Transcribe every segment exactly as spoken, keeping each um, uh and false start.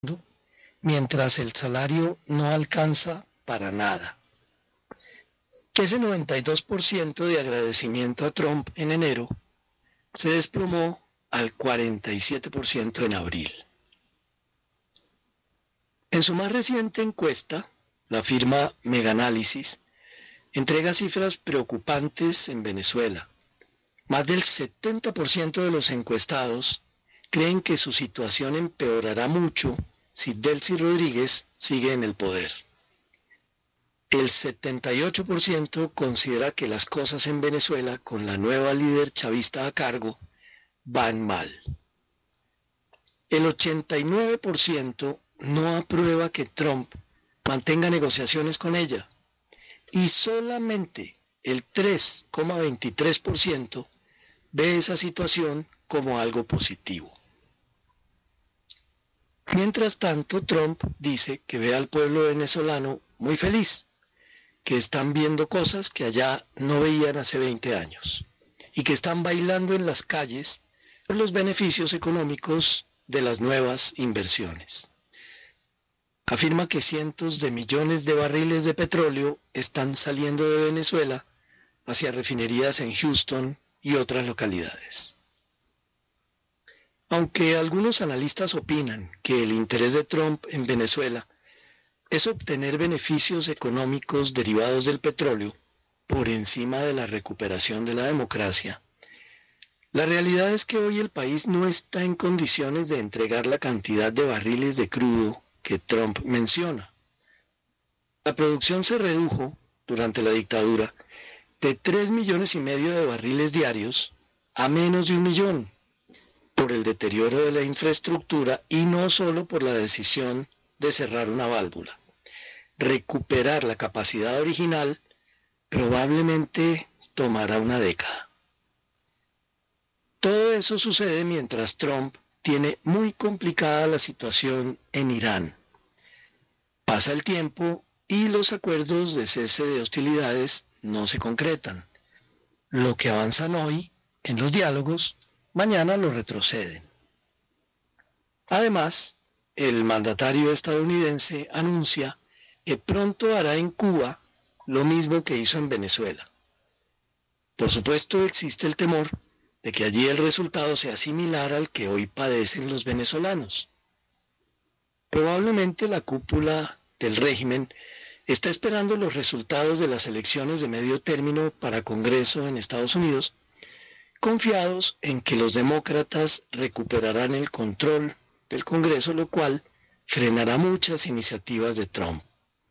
mientras el salario no alcanza para nada. Ese noventa y dos por ciento de agradecimiento a Trump en enero se desplomó al cuarenta y siete por ciento en abril. En su más reciente encuesta, la firma Meganalysis entrega cifras preocupantes en Venezuela. Más del setenta por ciento de los encuestados creen que su situación empeorará mucho si Delcy Rodríguez sigue en el poder. El setenta y ocho por ciento considera que las cosas en Venezuela con la nueva líder chavista a cargo van mal. El ochenta y nueve por ciento no aprueba que Trump mantenga negociaciones con ella y solamente el tres coma veintitrés por ciento ve esa situación como algo positivo. Mientras tanto, Trump dice que ve al pueblo venezolano muy feliz, que están viendo cosas que allá no veían hace veinte años y que están bailando en las calles por los beneficios económicos de las nuevas inversiones. Afirma que cientos de millones de barriles de petróleo están saliendo de Venezuela hacia refinerías en Houston y otras localidades. Aunque algunos analistas opinan que el interés de Trump en Venezuela es obtener beneficios económicos derivados del petróleo por encima de la recuperación de la democracia, la realidad es que hoy el país no está en condiciones de entregar la cantidad de barriles de crudo que Trump menciona. La producción se redujo durante la dictadura de tres millones y medio de barriles diarios a menos de un millón por el deterioro de la infraestructura y no solo por la decisión de cerrar una válvula. Recuperar la capacidad original probablemente tomará una década. Todo eso sucede mientras Trump tiene muy complicada la situación en Irán. Pasa el tiempo y los acuerdos de cese de hostilidades no se concretan. Lo que avanzan hoy en los diálogos, mañana lo retroceden. Además, el mandatario estadounidense anuncia que pronto hará en Cuba lo mismo que hizo en Venezuela. Por supuesto, existe el temor de que allí el resultado sea similar al que hoy padecen los venezolanos. Probablemente la cúpula del régimen está esperando los resultados de las elecciones de medio término para Congreso en Estados Unidos, confiados en que los demócratas recuperarán el control del Congreso, lo cual frenará muchas iniciativas de Trump.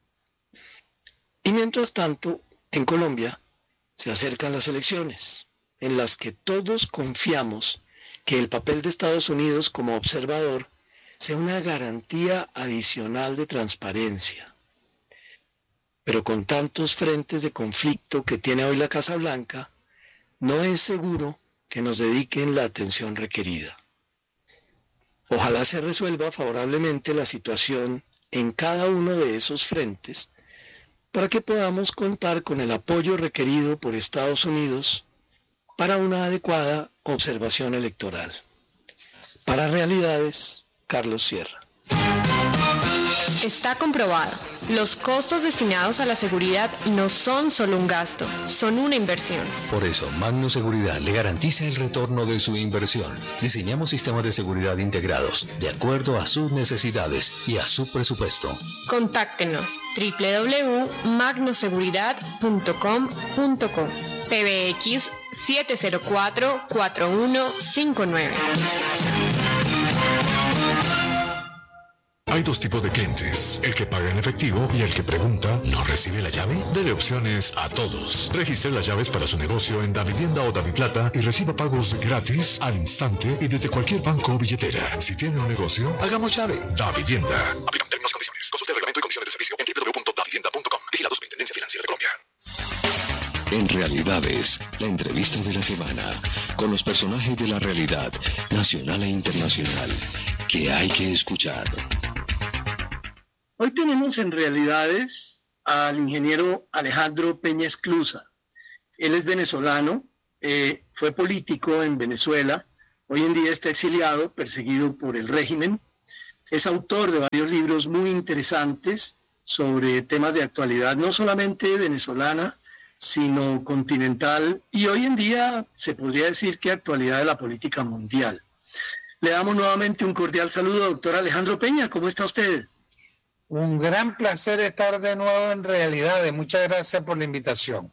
Y mientras tanto, en Colombia se acercan las elecciones, en las que todos confiamos que el papel de Estados Unidos como observador sea una garantía adicional de transparencia. Pero con tantos frentes de conflicto que tiene hoy la Casa Blanca, no es seguro que nos dediquen la atención requerida. Ojalá se resuelva favorablemente la situación en cada uno de esos frentes para que podamos contar con el apoyo requerido por Estados Unidos para una adecuada observación electoral. Para Realidades, Carlos Sierra. Está comprobado. Los costos destinados a la seguridad no son solo un gasto, son una inversión. Por eso, Magno Seguridad le garantiza el retorno de su inversión. Diseñamos sistemas de seguridad integrados de acuerdo a sus necesidades y a su presupuesto. Contáctenos doble u doble u doble u punto magno seguridad punto com punto co, P B X siete cero cuatro, cuatro uno cinco nueve. Hay dos tipos de clientes, el que paga en efectivo y el que pregunta, ¿no recibe la llave? Dele opciones a todos. Registre las llaves para su negocio en Davivienda o Daviplata y reciba pagos gratis, al instante y desde cualquier banco o billetera. Si tiene un negocio, hagamos llave. Davivienda. Aplican términos y condiciones. Consulte el reglamento y condiciones del servicio en doble u doble u doble u punto davivienda punto com. Vigilado Superintendencia Financiera de Colombia. En Realidades, la entrevista de la semana con los personajes de la realidad nacional e internacional que hay que escuchar. Hoy tenemos en Realidades al ingeniero Alejandro Peña Esclusa. Él es venezolano, eh, fue político en Venezuela, hoy en día está exiliado, perseguido por el régimen, Es autor de varios libros muy interesantes sobre temas de actualidad, no solamente venezolana, sino continental, y hoy en día se podría decir que actualidad de la política mundial. Le damos nuevamente un cordial saludo, doctor Alejandro Peña. ¿Cómo está usted? Un gran placer estar de nuevo en Realidades. Muchas gracias por la invitación.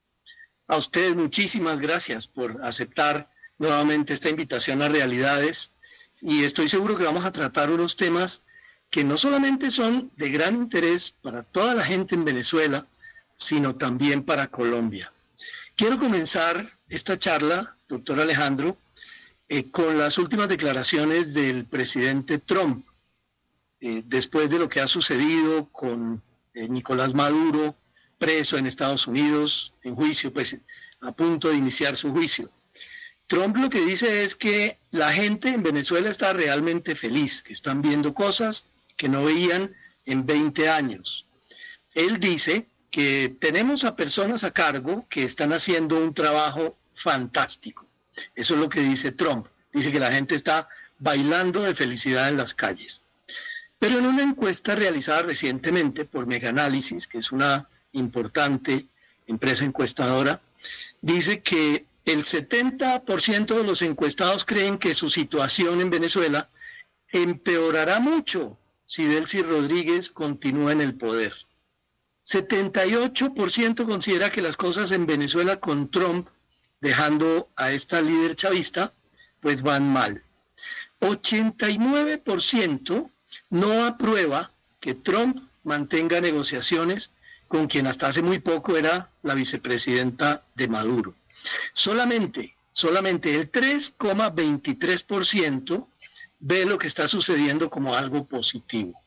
A usted muchísimas gracias por aceptar nuevamente esta invitación a Realidades, y estoy seguro que vamos a tratar unos temas que no solamente son de gran interés para toda la gente en Venezuela, sino también para Colombia. Quiero comenzar esta charla, doctor Alejandro, eh, con las últimas declaraciones del presidente Trump, eh, después de lo que ha sucedido con eh, Nicolás Maduro, preso en Estados Unidos, en juicio, pues a punto de iniciar su juicio. Trump lo que dice es que la gente en Venezuela está realmente feliz, que están viendo cosas que no veían en veinte años. Él dice que tenemos a personas a cargo que están haciendo un trabajo fantástico. Eso es lo que dice Trump. Dice que la gente está bailando de felicidad en las calles. Pero en una encuesta realizada recientemente por Meganalysis, que es una importante empresa encuestadora, dice que el setenta por ciento de los encuestados creen que su situación en Venezuela empeorará mucho si Delcy Rodríguez continúa en el poder. setenta y ocho por ciento considera que las cosas en Venezuela con Trump, dejando a esta líder chavista, pues van mal. ochenta y nueve por ciento no aprueba que Trump mantenga negociaciones con quien hasta hace muy poco era la vicepresidenta de Maduro. Solamente, solamente el tres coma veintitrés por ciento ve lo que está sucediendo como algo positivo.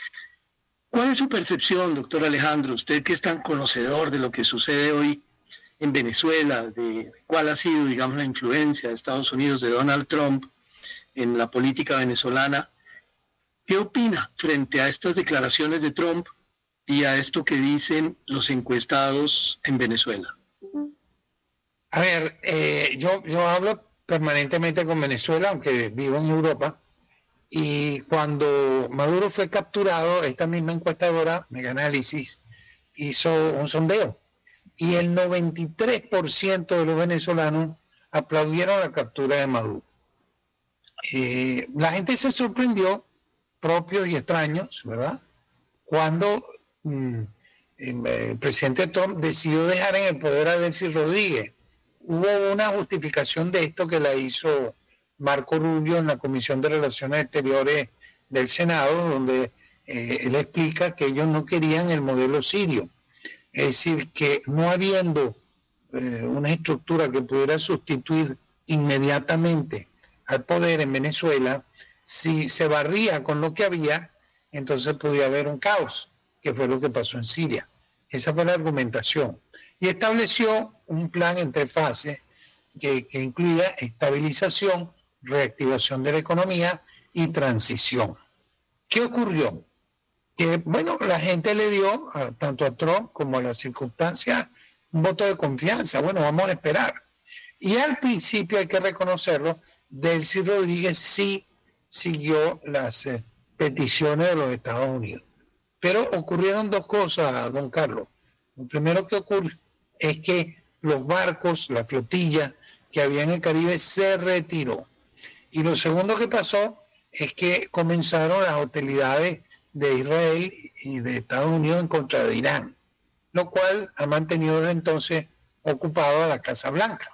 ¿Cuál es su percepción, doctor Alejandro? Usted que es tan conocedor de lo que sucede hoy en Venezuela, de cuál ha sido, digamos, la influencia de Estados Unidos, de Donald Trump en la política venezolana. ¿Qué opina frente a estas declaraciones de Trump y a esto que dicen los encuestados en Venezuela? A ver, eh, yo, yo hablo permanentemente con Venezuela, aunque vivo en Europa, y cuando Maduro fue capturado, esta misma encuestadora, Meganalysis, hizo un sondeo, y el noventa y tres por ciento de los venezolanos aplaudieron la captura de Maduro. Eh, la gente se sorprendió, propios y extraños, ¿verdad?, cuando mm, el presidente Trump decidió dejar en el poder a Delcy Rodríguez. Hubo una justificación de esto que la hizo Marco Rubio en la Comisión de Relaciones Exteriores del Senado, donde eh, él explica que ellos no querían el modelo sirio. Es decir, que no habiendo eh, una estructura que pudiera sustituir inmediatamente al poder en Venezuela, si se barría con lo que había, entonces podía haber un caos, que fue lo que pasó en Siria. Esa fue la argumentación. Y estableció un plan en tres fases que, que incluía estabilización, reactivación de la economía y transición. ¿Qué ocurrió? Que, bueno, la gente le dio, a, tanto a Trump como a las circunstancias, un voto de confianza. Bueno, vamos a esperar. Y al principio, hay que reconocerlo, Delcy Rodríguez sí siguió las eh, peticiones de los Estados Unidos. Pero ocurrieron dos cosas, don Carlos. Lo primero que ocurre es que los barcos, la flotilla que había en el Caribe se retiró. Y lo segundo que pasó es que comenzaron las hostilidades de Israel y de Estados Unidos en contra de Irán, lo cual ha mantenido desde entonces ocupado a la Casa Blanca.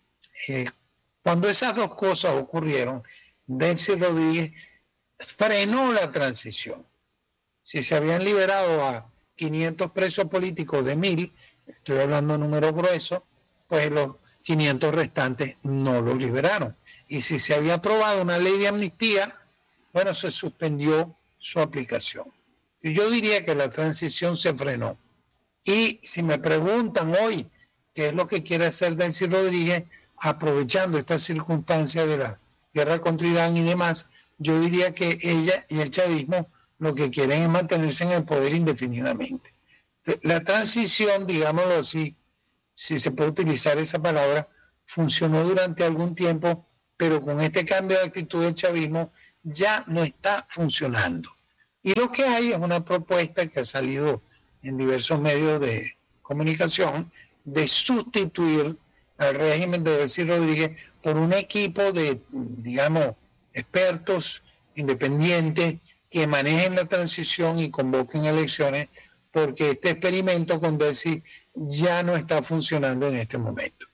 Eh, cuando esas dos cosas ocurrieron, Delcy Rodríguez frenó la transición. Si se habían liberado a quinientos presos políticos de mil, estoy hablando de números gruesos, pues los quinientos restantes no los liberaron. Y si se había aprobado una ley de amnistía, bueno, se suspendió su aplicación. Y yo diría que la transición se frenó. Y si me preguntan hoy qué es lo que quiere hacer Delcy Rodríguez, aprovechando estas circunstancias de la guerra contra Irán y demás, yo diría que ella y el chavismo lo que quieren es mantenerse en el poder indefinidamente. La transición, digámoslo así, si se puede utilizar esa palabra, funcionó durante algún tiempo pero con este cambio de actitud del chavismo ya no está funcionando. Y lo que hay es una propuesta que ha salido en diversos medios de comunicación de sustituir al régimen de Delcy Rodríguez por un equipo de, digamos, expertos independientes que manejen la transición y convoquen elecciones, porque este experimento con Delcy ya no está funcionando en este momento.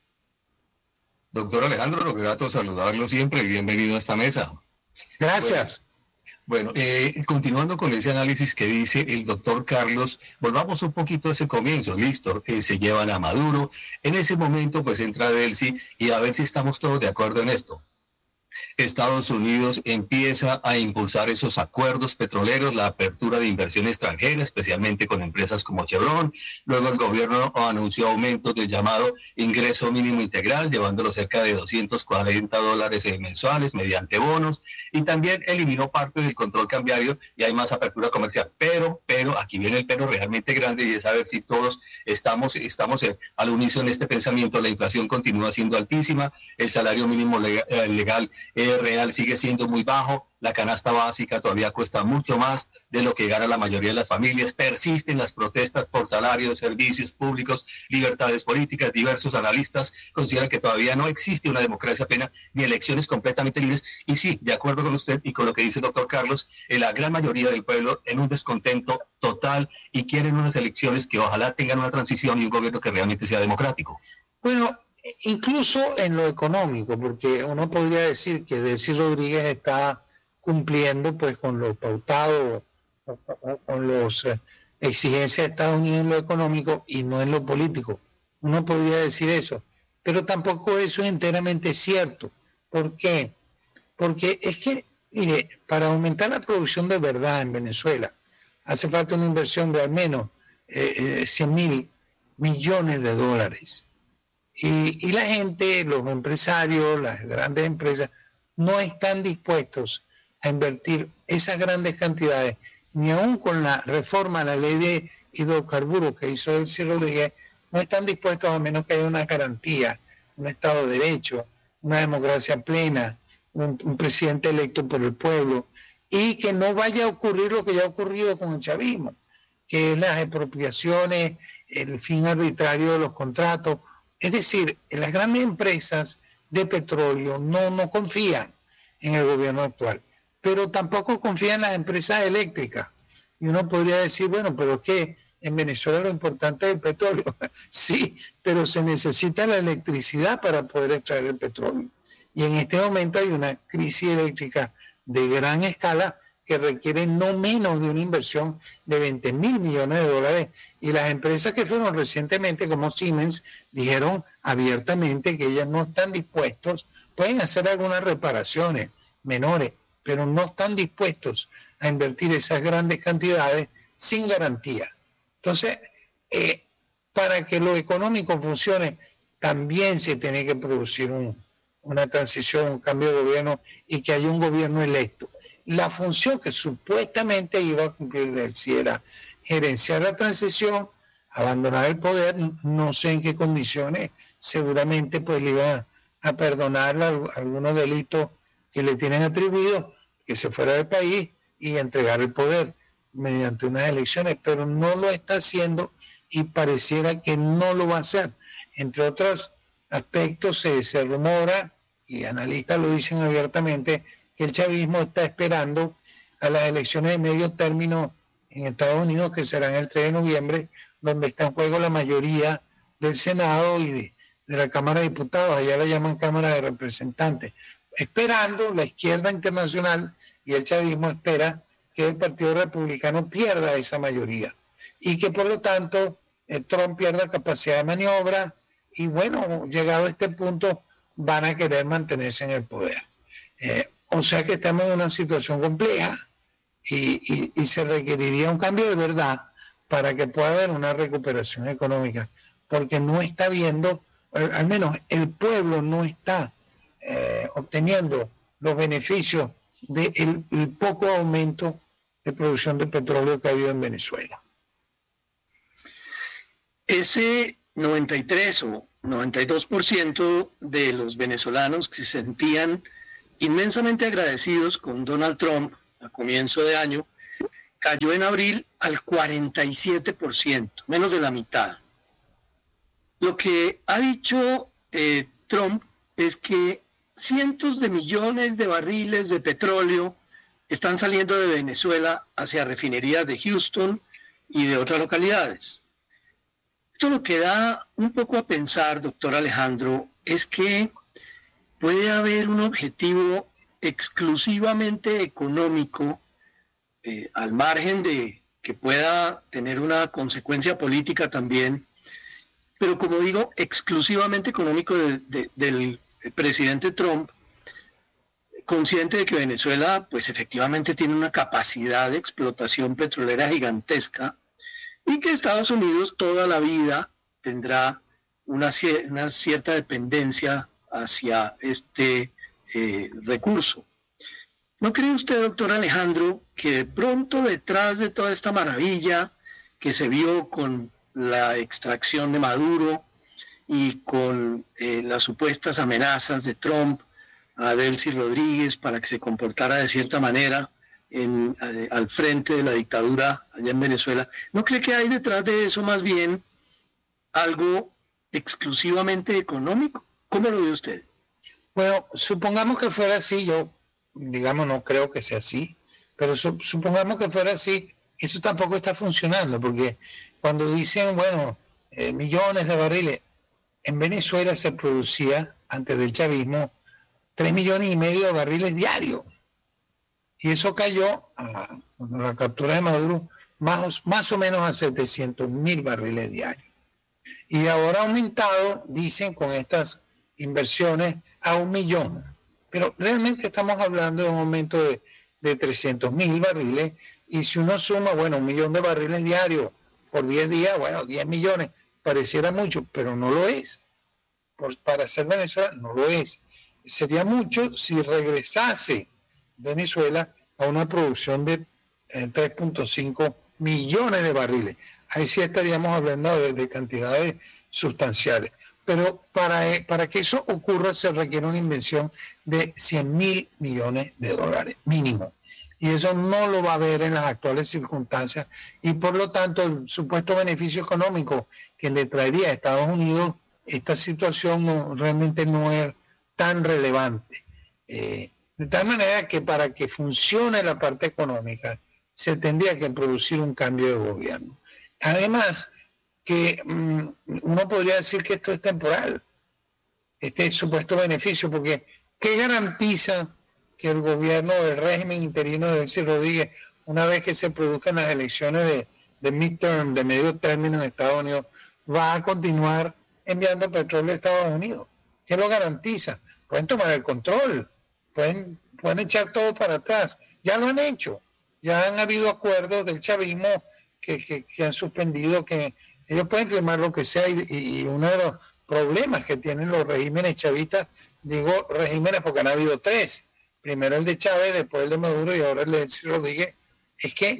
Doctor Alejandro, lo grato saludarlo siempre y bienvenido a esta mesa. Gracias. Bueno, bueno eh, continuando con ese análisis que dice el doctor Carlos, volvamos un poquito a ese comienzo. Listo, eh, se llevan a Maduro. En ese momento pues entra Delcy y a ver si estamos todos de acuerdo en esto. Estados Unidos empieza a impulsar esos acuerdos petroleros, la apertura de inversión extranjera, especialmente con empresas como Chevron. Luego el gobierno anunció aumentos del llamado ingreso mínimo integral, llevándolo cerca de doscientos cuarenta dólares mensuales mediante bonos, y también eliminó parte del control cambiario y hay más apertura comercial. Pero, pero, aquí viene el pero realmente grande y es saber si todos estamos, estamos al unísono en este pensamiento. La inflación continúa siendo altísima, el salario mínimo legal, legal eh, real sigue siendo muy bajo, la canasta básica todavía cuesta mucho más de lo que gana la mayoría de las familias, persisten las protestas por salarios, servicios públicos, libertades políticas. Diversos analistas consideran que todavía no existe una democracia plena ni elecciones completamente libres, y sí, de acuerdo con usted y con lo que dice el doctor Carlos, eh, la gran mayoría del pueblo en un descontento total y quieren unas elecciones que ojalá tengan una transición y un gobierno que realmente sea democrático. Bueno, incluso en lo económico, porque uno podría decir que Delcy Rodríguez está cumpliendo pues con lo pautado, con las exigencias de Estados Unidos en lo económico y no en lo político. Uno podría decir eso, pero tampoco eso es enteramente cierto. ¿Por qué? Porque es que, mire, para aumentar la producción de verdad en Venezuela hace falta una inversión de al menos eh, cien mil millones de dólares. Y, y la gente, los empresarios, las grandes empresas, no están dispuestos a invertir esas grandes cantidades, ni aún con la reforma a la ley de hidrocarburos que hizo Delcy Rodríguez, no están dispuestos a menos que haya una garantía, un Estado de Derecho, una democracia plena, un, un presidente electo por el pueblo, y que no vaya a ocurrir lo que ya ha ocurrido con el chavismo, que es las expropiaciones, el fin arbitrario de los contratos. Es decir, las grandes empresas de petróleo no, no confían en el gobierno actual, pero tampoco confían en las empresas eléctricas. Y uno podría decir, bueno, pero es que en Venezuela lo importante es el petróleo. Sí, pero se necesita la electricidad para poder extraer el petróleo. Y en este momento hay una crisis eléctrica de gran escala que requiere no menos de una inversión de veinte mil millones de dólares, y las empresas que fueron recientemente, como Siemens, dijeron abiertamente que ellas no están dispuestos, pueden hacer algunas reparaciones menores, pero no están dispuestos a invertir esas grandes cantidades sin garantía. Entonces, eh, para que lo económico funcione, también se tiene que producir un, una transición, un cambio de gobierno y que haya un gobierno electo. La función que supuestamente iba a cumplir Delcy era gerenciar la transición, abandonar el poder, no sé en qué condiciones, seguramente pues le iba a perdonar algunos delitos que le tienen atribuidos, que se fuera del país y entregar el poder mediante unas elecciones, pero no lo está haciendo y pareciera que no lo va a hacer. Entre otros aspectos, se, se rumora, y analistas lo dicen abiertamente, que el chavismo está esperando a las elecciones de medio término en Estados Unidos, que serán el tres de noviembre, donde está en juego la mayoría del Senado y de, de la Cámara de Diputados, allá la llaman Cámara de Representantes, esperando la izquierda internacional, y el chavismo espera que el Partido Republicano pierda esa mayoría y que por lo tanto eh, Trump pierda capacidad de maniobra, y bueno, llegado a este punto van a querer mantenerse en el poder. Eh, o sea que estamos en una situación compleja y, y, y se requeriría un cambio de verdad para que pueda haber una recuperación económica, porque no está viendo, al menos el pueblo no está eh, obteniendo los beneficios del el poco aumento de producción de petróleo que ha habido en Venezuela. Ese noventa y tres o noventa y dos por ciento de los venezolanos que se sentían inmensamente agradecidos con Donald Trump a comienzo de año, cayó en abril al cuarenta y siete por ciento, menos de la mitad. Lo que ha dicho eh, Trump es que cientos de millones de barriles de petróleo están saliendo de Venezuela hacia refinerías de Houston y de otras localidades. Esto lo que da un poco a pensar, doctor Alejandro, es que puede haber un objetivo exclusivamente económico, eh, al margen de que pueda tener una consecuencia política también, pero como digo, exclusivamente económico de, de, del presidente Trump, consciente de que Venezuela pues efectivamente tiene una capacidad de explotación petrolera gigantesca y que Estados Unidos toda la vida tendrá una, una cierta dependencia hacia este eh, recurso. ¿No cree usted, doctor Alejandro, que de pronto detrás de toda esta maravilla que se vio con la extracción de Maduro y con eh, las supuestas amenazas de Trump a Delcy Rodríguez para que se comportara de cierta manera en, eh, al frente de la dictadura allá en Venezuela, ¿no cree que hay detrás de eso más bien algo exclusivamente económico? ¿Cómo lo ve usted? Bueno, supongamos que fuera así, yo digamos no creo que sea así, pero su, supongamos que fuera así, eso tampoco está funcionando, porque cuando dicen, bueno, eh, millones de barriles, en Venezuela se producía, antes del chavismo, tres millones y medio de barriles diarios. Y eso cayó, a, a la captura de Maduro, más, más o menos a setecientos mil barriles diarios. Y ahora ha aumentado, dicen, con estas inversiones, a un millón. Pero realmente estamos hablando de un aumento de, de trescientos mil barriles. Y si uno suma, bueno, un millón de barriles diarios por diez días, bueno, diez millones, pareciera mucho, pero no lo es. Por, para ser Venezuela, no lo es. Sería mucho si regresase Venezuela a una producción de eh, tres punto cinco millones de barriles. Ahí sí estaríamos hablando de, de cantidades sustanciales. Pero para, para que eso ocurra se requiere una inversión de cien mil millones de dólares, mínimo. Y eso no lo va a haber en las actuales circunstancias. Y por lo tanto, el supuesto beneficio económico que le traería a Estados Unidos esta situación no, realmente no es tan relevante. Eh, de tal manera que para que funcione la parte económica se tendría que producir un cambio de gobierno. Además, que um, uno podría decir que esto es temporal, este supuesto beneficio, porque ¿qué garantiza que el gobierno del régimen interino de Delcy Rodríguez, una vez que se produzcan las elecciones de, de midterm, de medio término en Estados Unidos, va a continuar enviando petróleo a Estados Unidos? ¿Qué lo garantiza? Pueden tomar el control, pueden, pueden echar todo para atrás. Ya lo han hecho. Ya han habido acuerdos del chavismo que, que, que han suspendido, que ellos pueden firmar lo que sea. Y, y uno de los problemas que tienen los regímenes chavistas, digo regímenes porque han habido tres. Primero el de Chávez, después el de Maduro y ahora el de Delcy Rodríguez. Es que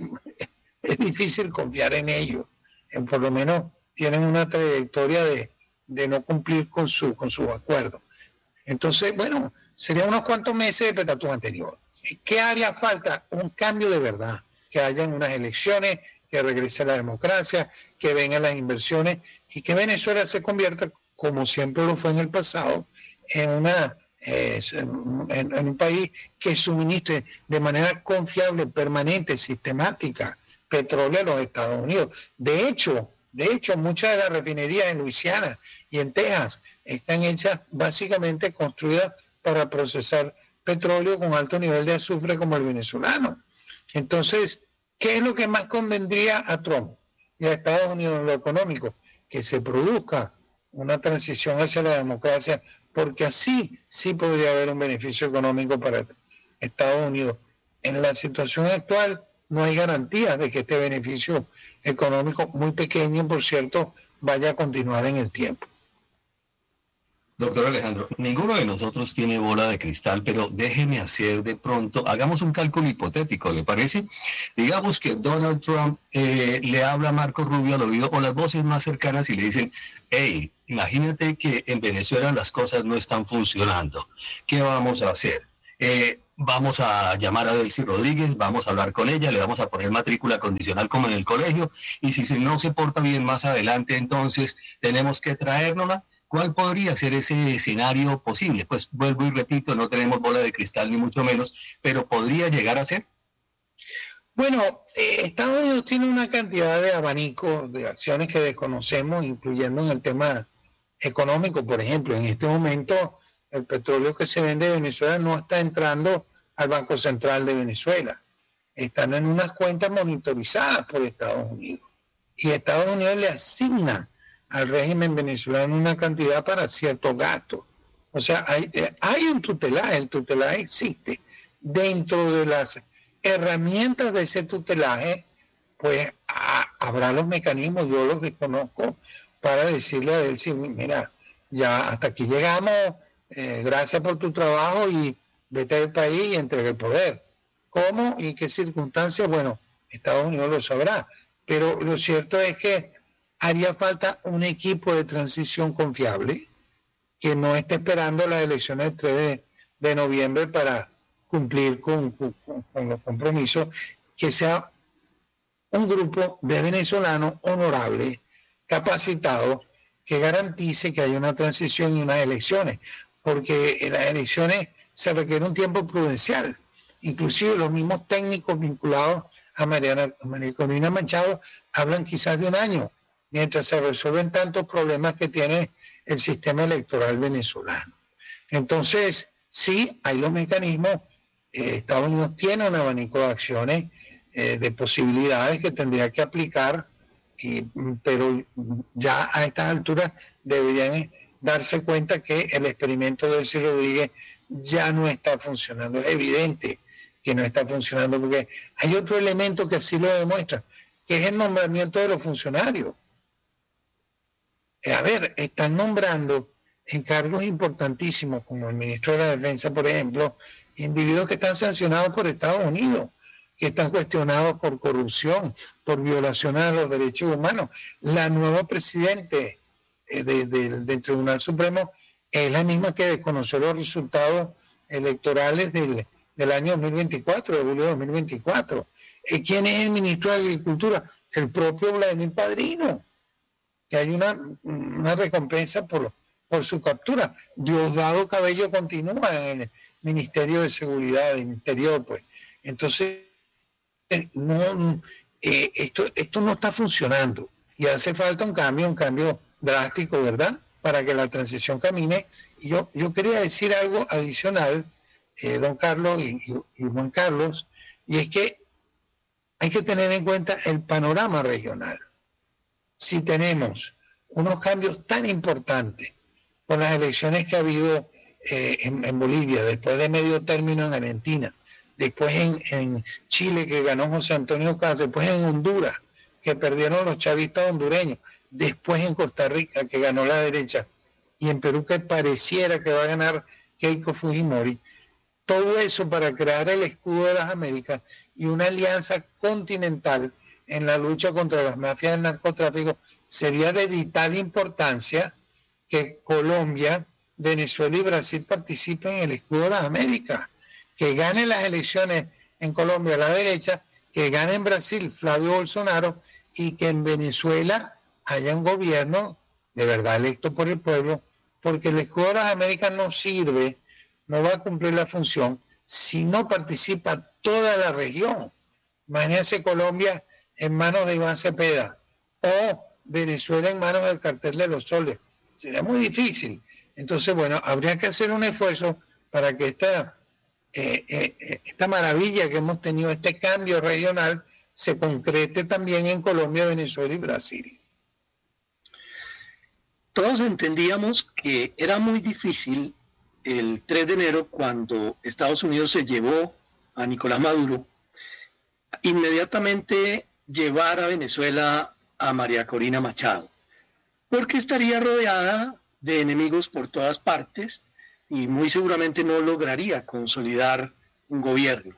es difícil confiar en ellos. Por lo menos tienen una trayectoria de de no cumplir con su con sus acuerdos. Entonces, bueno, serían unos cuantos meses de petatúa anterior. ¿Qué haría falta? Un cambio de verdad, que hayan unas elecciones, que regrese la democracia, que vengan las inversiones y que Venezuela se convierta, como siempre lo fue en el pasado, en una eh, en, en un país que suministre de manera confiable, permanente, sistemática, petróleo a los Estados Unidos. De hecho, De hecho, muchas de las refinerías en Luisiana y en Texas están hechas básicamente construidas para procesar petróleo con alto nivel de azufre como el venezolano. Entonces, ¿qué es lo que más convendría a Trump y a Estados Unidos en lo económico? Que se produzca una transición hacia la democracia, porque así sí podría haber un beneficio económico para Estados Unidos. En la situación actual no hay garantías de que este beneficio económico, muy pequeño por cierto, vaya a continuar en el tiempo. Doctor Alejandro, ninguno de nosotros tiene bola de cristal, pero déjeme hacer de pronto, hagamos un cálculo hipotético, ¿le parece? Digamos que Donald Trump eh, le habla a Marco Rubio al oído o las voces más cercanas y le dicen, hey, imagínate que en Venezuela las cosas no están funcionando, ¿qué vamos a hacer? Eh, vamos a llamar a Delcy Rodríguez, vamos a hablar con ella, le vamos a poner matrícula condicional como en el colegio, y si no se porta bien más adelante, entonces tenemos que traérnosla. ¿Cuál podría ser ese escenario posible? Pues vuelvo y repito, no tenemos bola de cristal ni mucho menos, pero ¿podría llegar a ser? Bueno, eh, Estados Unidos tiene una cantidad de abanicos de acciones que desconocemos, incluyendo en el tema económico. Por ejemplo, en este momento el petróleo que se vende de Venezuela no está entrando al Banco Central de Venezuela. Están en unas cuentas monitorizadas por Estados Unidos. Y Estados Unidos le asigna al régimen venezolano una cantidad para ciertos gastos. O sea, hay, hay un tutelaje, el tutelaje existe. Dentro de las herramientas de ese tutelaje, pues a, habrá los mecanismos, yo los desconozco, para decirle a Delcy, mira, ya hasta aquí llegamos, eh, gracias por tu trabajo y vete del país y entrega el poder. ¿Cómo y qué circunstancias? Bueno, Estados Unidos lo sabrá. Pero lo cierto es que haría falta un equipo de transición confiable que no esté esperando las elecciones del tres de, de noviembre para cumplir con, con, con los compromisos, que sea un grupo de venezolanos honorables, capacitados, que garantice que haya una transición y unas elecciones, porque en las elecciones se requiere un tiempo prudencial. Inclusive los mismos técnicos vinculados a Mariana, a María Corina Machado hablan quizás de un año, mientras se resuelven tantos problemas que tiene el sistema electoral venezolano. Entonces, sí, hay los mecanismos. Eh, Estados Unidos tiene un abanico de acciones, eh, de posibilidades que tendría que aplicar, y, pero ya a estas alturas deberían darse cuenta que el experimento de Delcy Rodríguez ya no está funcionando. Es evidente que no está funcionando porque hay otro elemento que así lo demuestra, que es el nombramiento de los funcionarios. A ver, están nombrando en cargos importantísimos, como el ministro de la Defensa, por ejemplo, individuos que están sancionados por Estados Unidos, que están cuestionados por corrupción, por violaciones a los derechos humanos. La nueva presidente de, de, de, del Tribunal Supremo es la misma que desconoció los resultados electorales del, del año dos mil veinticuatro, de julio de dos mil veinticuatro. ¿Quién es el ministro de Agricultura? El propio Vladimir Padrino, que hay una, una recompensa por, por su captura. Diosdado Cabello continúa en el Ministerio de Seguridad del Interior, pues. Entonces, no, eh, esto, esto no está funcionando y hace falta un cambio, un cambio drástico, ¿verdad?, para que la transición camine. Y yo, yo quería decir algo adicional, eh, don Carlos y, y, y Juan Carlos, y es que hay que tener en cuenta el panorama regional. Si tenemos unos cambios tan importantes con las elecciones que ha habido eh, en, en Bolivia, después de medio término en Argentina, después en, en Chile que ganó José Antonio Caz, después en Honduras que perdieron los chavistas hondureños, después en Costa Rica que ganó la derecha y en Perú que pareciera que va a ganar Keiko Fujimori. Todo eso para crear el escudo de las Américas y una alianza continental en la lucha contra las mafias del narcotráfico, sería de vital importancia que Colombia, Venezuela y Brasil participen en el escudo de las Américas. Que gane las elecciones en Colombia la derecha, que gane en Brasil Flavio Bolsonaro y que en Venezuela haya un gobierno de verdad electo por el pueblo, porque el escudo de las Américas no sirve, no va a cumplir la función si no participa toda la región. Imagínense Colombia en manos de Iván Cepeda o Venezuela en manos del cartel de los soles. Sería muy difícil. Entonces, bueno, habría que hacer un esfuerzo para que esta, eh, eh, esta maravilla que hemos tenido, este cambio regional, se concrete también en Colombia, Venezuela y Brasil. Todos entendíamos que era muy difícil el tres de enero, cuando Estados Unidos se llevó a Nicolás Maduro, inmediatamente llevar a Venezuela a María Corina Machado, porque estaría rodeada de enemigos por todas partes y muy seguramente no lograría consolidar un gobierno.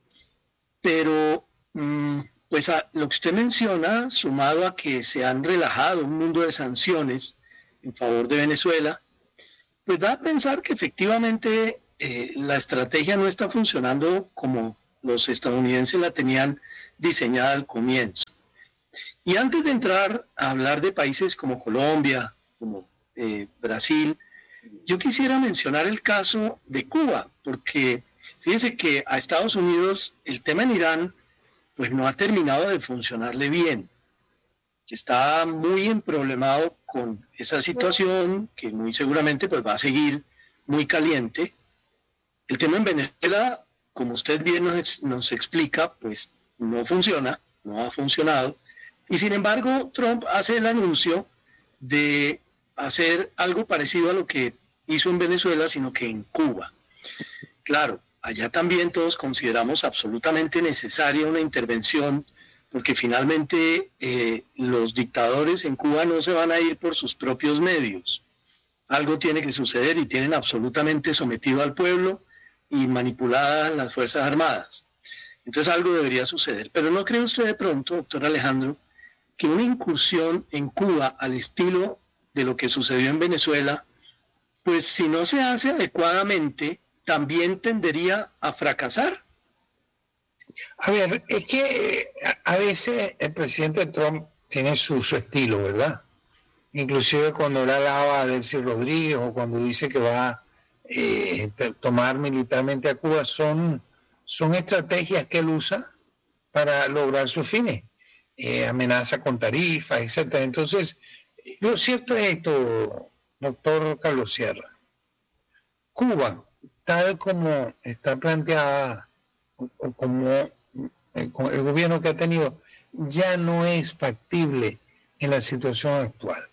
Pero mmm, pues a lo que usted menciona, sumado a que se han relajado un mundo de sanciones en favor de Venezuela, pues da a pensar que efectivamente eh, la estrategia no está funcionando como los estadounidenses la tenían diseñada al comienzo. Y antes de entrar a hablar de países como Colombia, como eh, Brasil, yo quisiera mencionar el caso de Cuba, porque fíjense que a Estados Unidos el tema en Irán pues no ha terminado de funcionarle bien. Está muy emproblemado con esa situación que muy seguramente pues va a seguir muy caliente. El tema en Venezuela, como usted bien nos, nos explica, pues no funciona, no ha funcionado. Y sin embargo, Trump hace el anuncio de hacer algo parecido a lo que hizo en Venezuela, sino que en Cuba. Claro, allá también todos consideramos absolutamente necesaria una intervención, porque finalmente eh, los dictadores en Cuba no se van a ir por sus propios medios. Algo tiene que suceder y tienen absolutamente sometido al pueblo y manipuladas las Fuerzas Armadas. Entonces algo debería suceder. Pero ¿no cree usted de pronto, doctor Alejandro, que una incursión en Cuba al estilo de lo que sucedió en Venezuela, pues si no se hace adecuadamente, también tendería a fracasar? A ver, es que a veces el presidente Trump tiene su, su estilo, ¿verdad? Inclusive cuando él alaba a Delcy Rodríguez o cuando dice que va a eh, tomar militarmente a Cuba, son, son estrategias que él usa para lograr sus fines. Eh, amenaza con tarifas, etcétera. Entonces, lo cierto es esto, doctor Carlos Sierra. Cuba, tal como está planteada, como el gobierno que ha tenido, ya no es factible en la situación actual.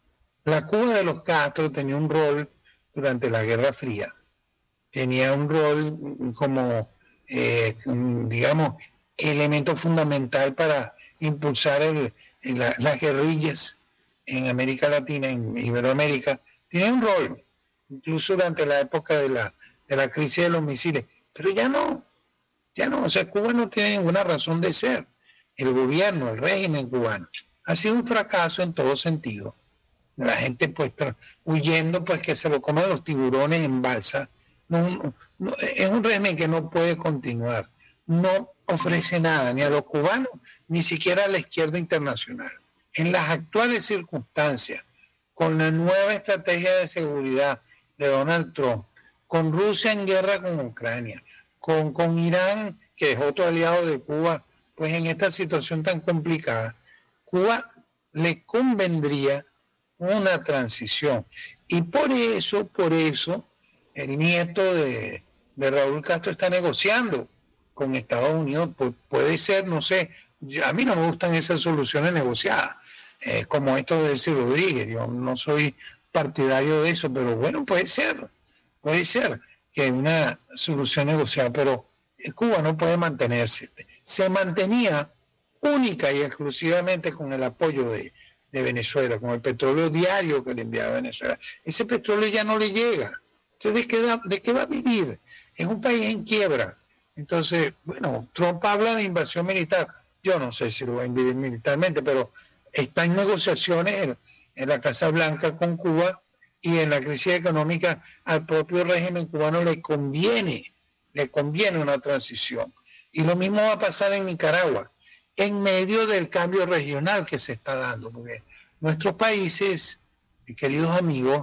La Cuba de los Castro tenía un rol durante la Guerra Fría, tenía un rol como, eh, digamos, elemento fundamental para impulsar el, la, las guerrillas en América Latina, en Iberoamérica, tenía un rol, incluso durante la época de la, de la crisis de los misiles, pero ya no. Ya no, o sea, Cuba no tiene ninguna razón de ser. El gobierno, el régimen cubano, ha sido un fracaso en todo sentido. La gente pues tra- huyendo, pues que se lo comen los tiburones en balsa. No, no, es un régimen que no puede continuar. No ofrece nada, ni a los cubanos, ni siquiera a la izquierda internacional. En las actuales circunstancias, con la nueva estrategia de seguridad de Donald Trump, con Rusia en guerra con Ucrania, Con, con Irán, que es otro aliado de Cuba, pues en esta situación tan complicada, Cuba le convendría una transición. Y por eso, por eso, el nieto de, de Raúl Castro está negociando con Estados Unidos. Pu- puede ser, no sé, yo, a mí no me gustan esas soluciones negociadas, eh, como esto de Delcy Rodríguez. Yo no soy partidario de eso, pero bueno, puede ser, puede ser. que una solución negociada, pero Cuba no puede mantenerse. Se mantenía única y exclusivamente con el apoyo de, de Venezuela, con el petróleo diario que le enviaba Venezuela. Ese petróleo ya no le llega. Entonces, ¿de qué, da, de qué va a vivir? Es un país en quiebra. Entonces, bueno, Trump habla de invasión militar. Yo no sé si lo va a invadir militarmente, pero está en negociaciones en, en la Casa Blanca con Cuba. Y en la crisis económica al propio régimen cubano le conviene, le conviene una transición. Y lo mismo va a pasar en Nicaragua, en medio del cambio regional que se está dando, porque nuestros países, queridos amigos,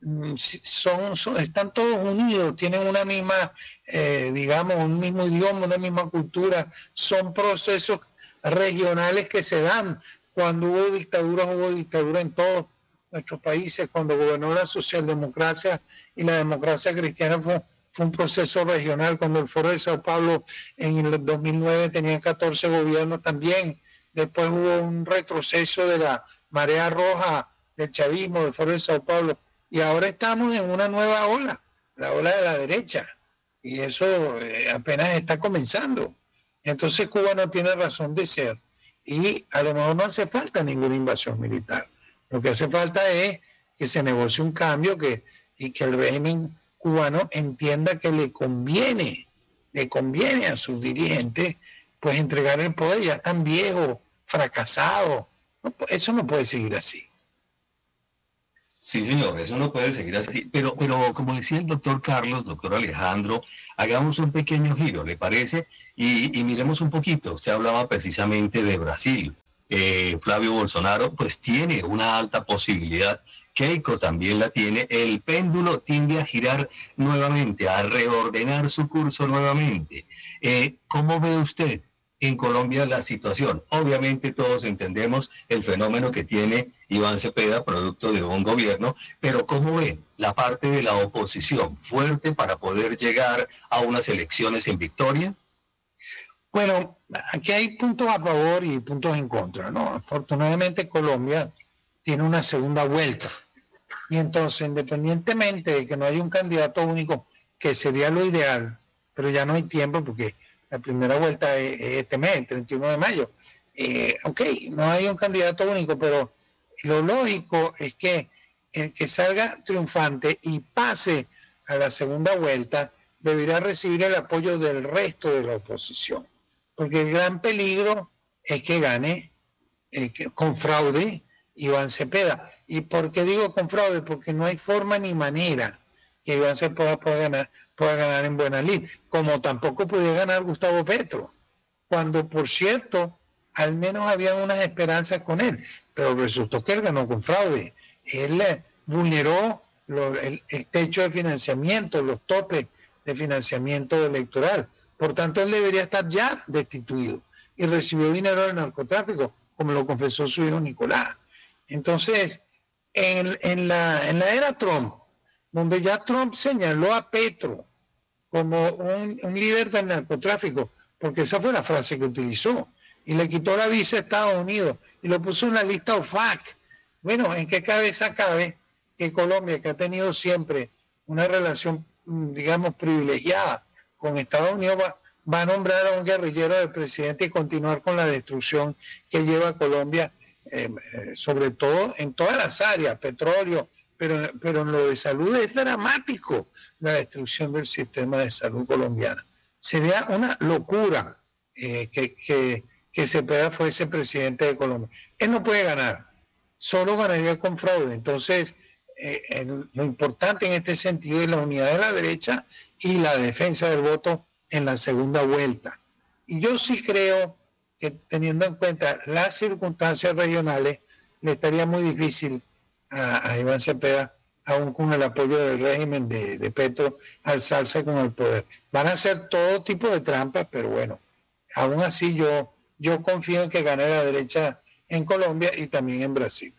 son, son están todos unidos, tienen una misma, eh, digamos, un mismo idioma, una misma cultura, son procesos regionales que se dan. Cuando hubo dictadura, hubo dictadura en todos nuestros países. Cuando gobernó la socialdemocracia y la democracia cristiana fue, fue un proceso regional. Cuando el Foro de Sao Paulo en el dos mil nueve tenía catorce gobiernos también. Después hubo un retroceso de la marea roja del chavismo, del Foro de Sao Paulo. Y ahora estamos en una nueva ola, la ola de la derecha. Y eso eh, apenas está comenzando. Entonces Cuba no tiene razón de ser. Y a lo mejor no hace falta ninguna invasión militar. Lo que hace falta es que se negocie un cambio que, y que el régimen cubano entienda que le conviene, le conviene a sus dirigentes pues entregar el poder. Ya están viejos, fracasados. No, eso no puede seguir así. Sí, señor, eso no puede seguir así. Pero, pero como decía el doctor Carlos, doctor Alejandro, hagamos un pequeño giro, ¿le parece? Y, y miremos un poquito. Usted hablaba precisamente de Brasil. Eh, Flavio Bolsonaro, pues tiene una alta posibilidad. Keiko también la tiene. El péndulo tiende a girar nuevamente, a reordenar su curso nuevamente. Eh, ¿Cómo ve usted en Colombia la situación? Obviamente todos entendemos el fenómeno que tiene Iván Cepeda, producto de un gobierno, pero ¿cómo ve la parte de la oposición fuerte para poder llegar a unas elecciones en victoria? Bueno, aquí hay puntos a favor y puntos en contra, ¿no? Afortunadamente Colombia tiene una segunda vuelta. Y entonces, independientemente de que no haya un candidato único, que sería lo ideal, pero ya no hay tiempo porque la primera vuelta es este mes, el treinta y uno de mayo. Eh, ok, no hay un candidato único, pero lo lógico es que el que salga triunfante y pase a la segunda vuelta deberá recibir el apoyo del resto de la oposición. Porque el gran peligro es que gane eh, que, con fraude Iván Cepeda. ¿Y por qué digo con fraude? Porque no hay forma ni manera que Iván Cepeda pueda ganar, pueda ganar en buena lid, como tampoco puede ganar Gustavo Petro, cuando por cierto al menos había unas esperanzas con él, pero resultó que él ganó con fraude. Él eh, vulneró lo, el, el techo de financiamiento, los topes de financiamiento electoral. Por tanto, él debería estar ya destituido y recibió dinero del narcotráfico, como lo confesó su hijo Nicolás. Entonces, en, en, la, en la era Trump, donde ya Trump señaló a Petro como un, un líder del narcotráfico, porque esa fue la frase que utilizó, y le quitó la visa a Estados Unidos y lo puso en la lista O F A C. Bueno, ¿en qué cabeza cabe que Colombia, que ha tenido siempre una relación, digamos, privilegiada con Estados Unidos, va, va a nombrar a un guerrillero de presidente y continuar con la destrucción que lleva a Colombia, eh, eh, sobre todo en todas las áreas, petróleo, pero, pero en lo de salud es dramático la destrucción del sistema de salud colombiano. Sería una locura eh, que, que, que Cepeda fuese presidente de Colombia. Él no puede ganar, solo ganaría con fraude. Entonces, eh, el, lo importante en este sentido es la unidad de la derecha y la defensa del voto en la segunda vuelta. Y yo sí creo que, teniendo en cuenta las circunstancias regionales, le estaría muy difícil a, a Iván Cepeda, aún con el apoyo del régimen de, de Petro, alzarse con el poder. Van a hacer todo tipo de trampas, pero bueno, aún así yo, yo confío en que gane la derecha en Colombia y también en Brasil.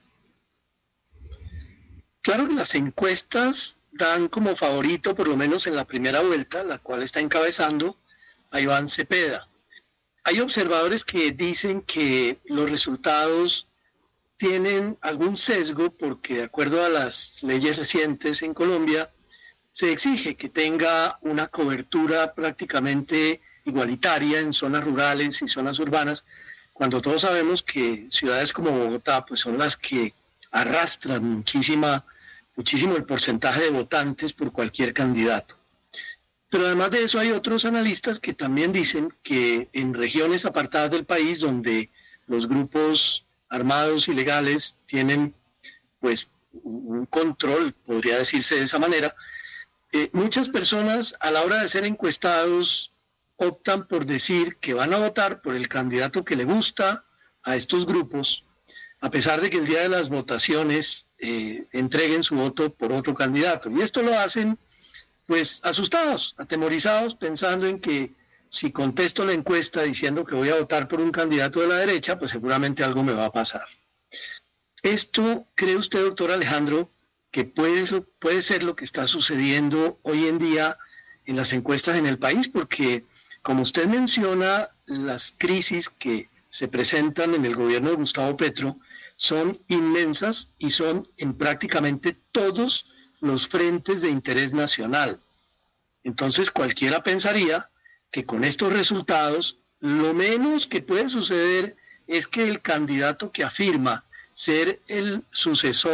Claro que las encuestas dan como favorito, por lo menos en la primera vuelta, la cual está encabezando, a Iván Cepeda. Hay observadores que dicen que los resultados tienen algún sesgo porque, de acuerdo a las leyes recientes en Colombia, se exige que tenga una cobertura prácticamente igualitaria en zonas rurales y zonas urbanas, cuando todos sabemos que ciudades como Bogotá pues son las que arrastran muchísima, muchísimo el porcentaje de votantes por cualquier candidato. Pero además de eso hay otros analistas que también dicen que en regiones apartadas del país donde los grupos armados ilegales tienen pues un control, podría decirse de esa manera, eh, muchas personas a la hora de ser encuestados optan por decir que van a votar por el candidato que le gusta a estos grupos, a pesar de que el día de las votaciones eh, entreguen su voto por otro candidato. Y esto lo hacen pues asustados, atemorizados, pensando en que si contesto la encuesta diciendo que voy a votar por un candidato de la derecha, pues seguramente algo me va a pasar. ¿Esto cree usted, doctor Alejandro, que puede, puede ser lo que está sucediendo hoy en día en las encuestas en el país? Porque, como usted menciona, las crisis que se presentan en el gobierno de Gustavo Petro son inmensas y son en prácticamente todos los frentes de interés nacional. Entonces, cualquiera pensaría que con estos resultados, lo menos que puede suceder es que el candidato que afirma ser el sucesor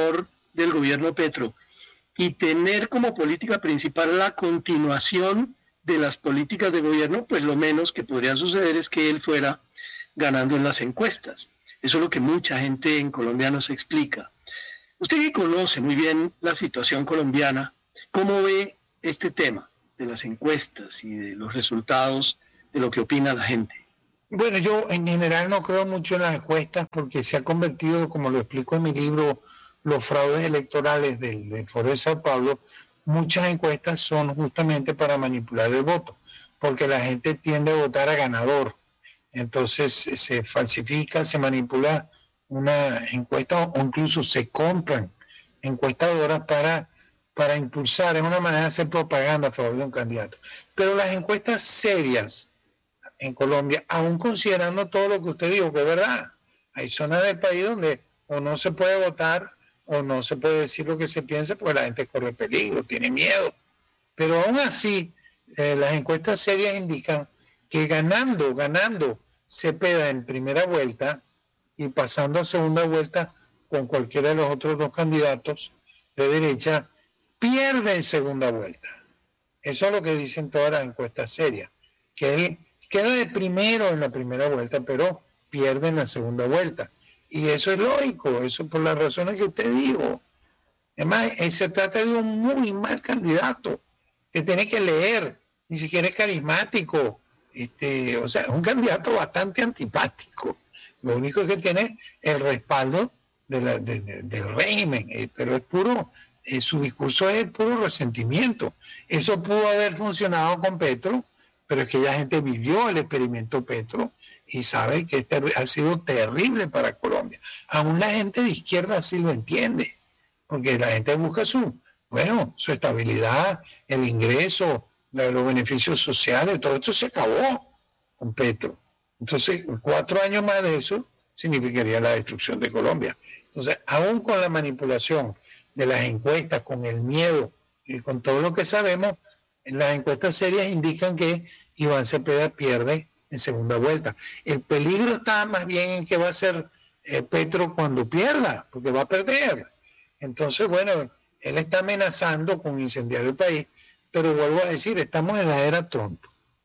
del gobierno Petro y tener como política principal la continuación de las políticas de gobierno, pues lo menos que podría suceder es que él fuera ganando en las encuestas. Eso es lo que mucha gente en Colombia nos explica. Usted que conoce muy bien la situación colombiana, ¿cómo ve este tema de las encuestas y de los resultados de lo que opina la gente? Bueno, yo en general no creo mucho en las encuestas porque se ha convertido, como lo explico en mi libro, los fraudes electorales del, del Foro de Sao Paulo. Muchas encuestas son justamente para manipular el voto, porque la gente tiende a votar a ganador. Entonces se falsifica, se manipula una encuesta o incluso se compran encuestadoras para, para impulsar, es una manera de hacer propaganda a favor de un candidato. Pero las encuestas serias en Colombia, aún considerando todo lo que usted dijo, que es verdad, hay zonas del país donde o no se puede votar o no se puede decir lo que se piensa porque la gente corre peligro, tiene miedo. Pero aún así, eh, las encuestas serias indican que ganando, ganando Cepeda en primera vuelta y pasando a segunda vuelta con cualquiera de los otros dos candidatos de derecha, pierde en segunda vuelta. Eso es lo que dicen todas las encuestas serias, que él queda de primero en la primera vuelta, pero pierde en la segunda vuelta. Y eso es lógico, eso por las razones que usted dijo. Además, se trata de un muy mal candidato, que tiene que leer, ni siquiera es carismático, este, o sea, es un candidato bastante antipático. Lo único que tiene es el respaldo de la, de, de, del régimen, eh, pero es puro, eh, su discurso es puro resentimiento. Eso pudo haber funcionado con Petro, pero es que ya gente vivió el experimento Petro y sabe que este ha sido terrible para Colombia. Aún la gente de izquierda sí lo entiende, porque la gente busca su, bueno, su estabilidad, el ingreso, los beneficios sociales, todo esto se acabó con Petro. Entonces, cuatro años más de eso significaría la destrucción de Colombia. Entonces, aún con la manipulación de las encuestas, con el miedo y con todo lo que sabemos, las encuestas serias indican que Iván Cepeda pierde en segunda vuelta. El peligro está más bien en que va a ser eh, Petro cuando pierda, porque va a perder. Entonces, bueno, él está amenazando con incendiar el país, pero vuelvo a decir, estamos en la era Trump.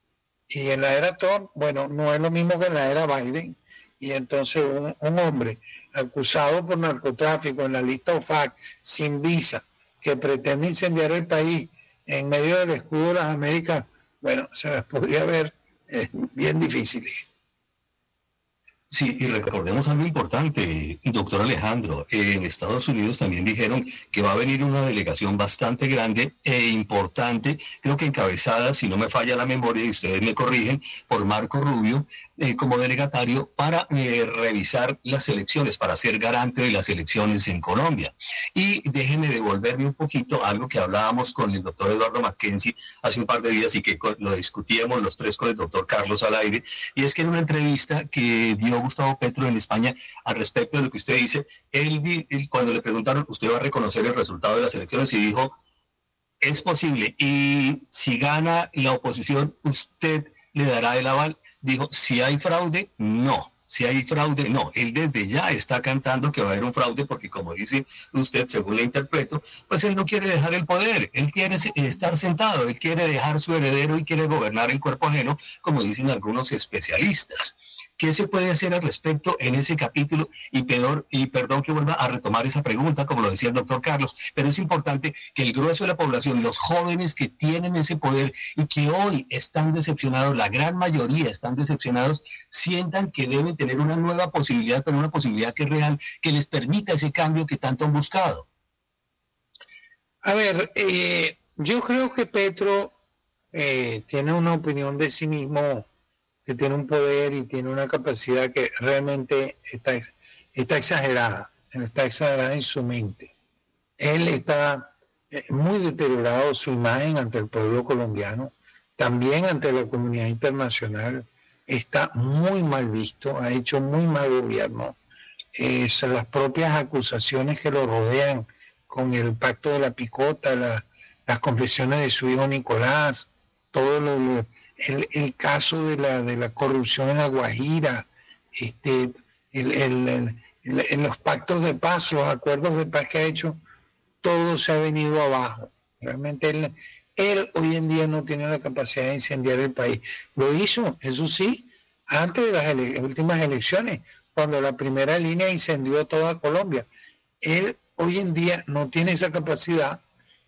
Y en la era Trump, bueno, no es lo mismo que en la era Biden. Y entonces un, un hombre acusado por narcotráfico en la lista O F A C, sin visa, que pretende incendiar el país en medio del escudo de las Américas, bueno, se las podría ver eh, bien difíciles. Sí, y recordemos algo importante, doctor Alejandro, en Estados Unidos también dijeron que va a venir una delegación bastante grande e importante, creo que encabezada, si no me falla la memoria y ustedes me corrigen, por Marco Rubio, eh, como delegatario para eh, revisar las elecciones, para ser garante de las elecciones en Colombia. Y déjenme devolverme un poquito a algo que hablábamos con el doctor Eduardo Mackenzie hace un par de días y que lo discutíamos los tres con el doctor Carlos al aire, y es que en una entrevista que dio Gustavo Petro en España al respecto de lo que usted dice, él, él cuando le preguntaron, ¿usted va a reconocer el resultado de las elecciones? Y dijo, es posible, y si gana la oposición, ¿usted le dará el aval? Dijo, si hay fraude, no. Si hay fraude, no. Él desde ya está cantando que va a haber un fraude porque, como dice usted, según le interpreto, pues él no quiere dejar el poder, él quiere estar sentado, él quiere dejar su heredero y quiere gobernar en cuerpo ajeno, como dicen algunos especialistas. ¿Qué se puede hacer al respecto en ese capítulo? Y, peor, y perdón que vuelva a retomar esa pregunta, como lo decía el doctor Carlos, pero es importante que el grueso de la población, los jóvenes que tienen ese poder y que hoy están decepcionados, la gran mayoría están decepcionados, sientan que deben tener una nueva posibilidad, pero una posibilidad que es real, que les permita ese cambio que tanto han buscado. A ver, eh, yo creo que Petro eh, tiene una opinión de sí mismo, que tiene un poder y tiene una capacidad que realmente está, está exagerada, está exagerada en su mente. Él está muy deteriorado su imagen ante el pueblo colombiano, también ante la comunidad internacional, está muy mal visto, ha hecho muy mal gobierno. Eh, son las propias acusaciones que lo rodean con el pacto de la picota, la, las confesiones de su hijo Nicolás, todo lo, lo El, el caso de la de la corrupción en La Guajira, este, el, el, el, el, los pactos de paz, los acuerdos de paz que ha hecho todo se ha venido abajo. Realmente él, él hoy en día no tiene la capacidad de incendiar el país. Lo hizo, eso sí, antes de las ele- últimas elecciones, cuando la primera línea incendió toda Colombia. Él hoy en día no tiene esa capacidad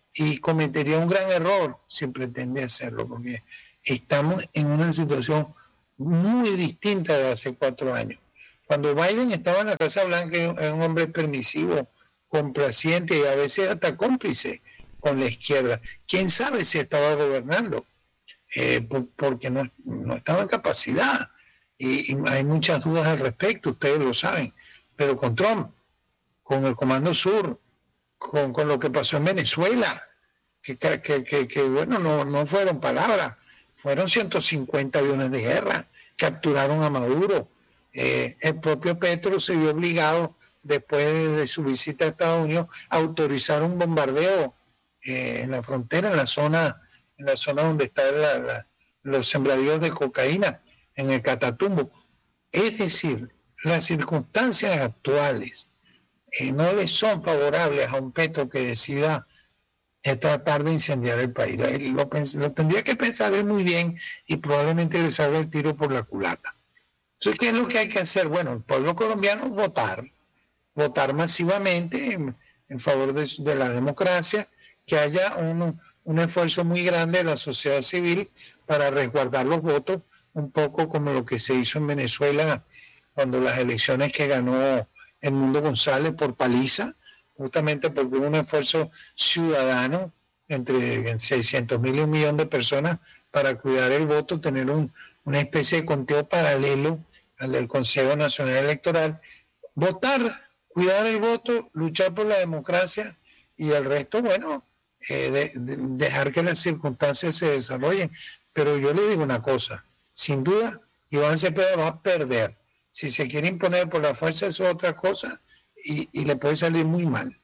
y cometería un gran error si pretende hacerlo, porque estamos en una situación muy distinta de hace cuatro años. Cuando Biden estaba en la Casa Blanca, era un hombre permisivo, complaciente y a veces hasta cómplice con la izquierda. ¿Quién sabe si estaba gobernando? Eh, por, porque no, no estaba en capacidad. Y, y hay muchas dudas al respecto, ustedes lo saben. Pero con Trump, con el Comando Sur, con, con lo que pasó en Venezuela, que, que, que, que bueno, no, no fueron palabras, fueron ciento cincuenta aviones de guerra, capturaron a Maduro. Eh, el propio Petro se vio obligado, después de, de su visita a Estados Unidos, a autorizar un bombardeo eh, en la frontera, en la zona, en la zona donde están la, la, los sembradíos de cocaína, en el Catatumbo. Es decir, las circunstancias actuales eh, no le son favorables a un Petro que decida eh, tratar de incendiar el país. Lo, lo tendría que pensar él muy bien y probablemente le salga el tiro por la culata. Entonces, ¿qué es lo que hay que hacer? Bueno, el pueblo colombiano votar, votar masivamente en, en favor de, de la democracia, que haya un, un esfuerzo muy grande de la sociedad civil para resguardar los votos, un poco como lo que se hizo en Venezuela cuando las elecciones que ganó Edmundo González por paliza, justamente porque hubo un esfuerzo ciudadano entre seiscientos mil y un millón de personas para cuidar el voto, tener un, una especie de conteo paralelo al del Consejo Nacional Electoral, votar, cuidar el voto, luchar por la democracia y el resto, bueno, eh, de, de dejar que las circunstancias se desarrollen. Pero yo le digo una cosa, sin duda, Iván Cepeda va a perder. Si se quiere imponer por la fuerza, eso es otra cosa y, y le puede salir muy mal.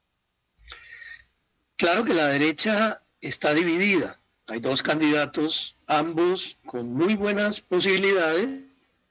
Claro que la derecha está dividida. Hay dos candidatos, ambos con muy buenas posibilidades,